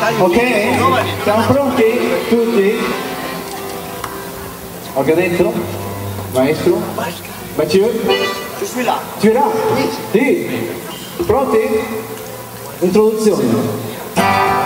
Ok? Siamo pronti? Tutti? Ho detto? Maestro? Mathieu? Je suis là. Tu es là? Sì. Pronti? Introduzione.